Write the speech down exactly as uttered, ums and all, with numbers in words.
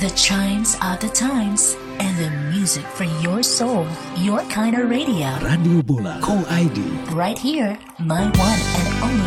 The chimes are the times, and the music for your soul. Your kind of radio. Radio Bola Co I D. Right here, my one and